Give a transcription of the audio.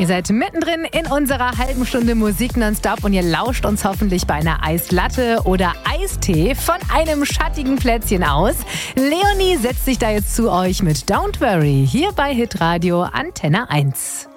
Ihr seid mittendrin in unserer halben Stunde Musik nonstop und ihr lauscht uns hoffentlich bei einer Eislatte oder Eistee von einem schattigen Plätzchen aus. Leonie setzt sich da jetzt zu euch mit Don't Worry hier bei Hitradio Antenne 1.